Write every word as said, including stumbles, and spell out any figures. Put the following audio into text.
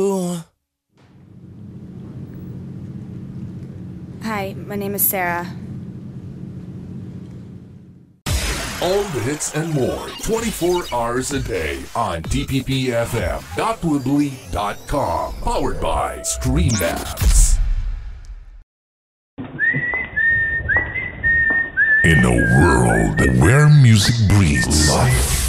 Hi, my name is Sarah. All the hits and more, twenty-four hours a day on D P P F M dot woodley dot com. Powered by StreamLabs. In a world where music breathes life,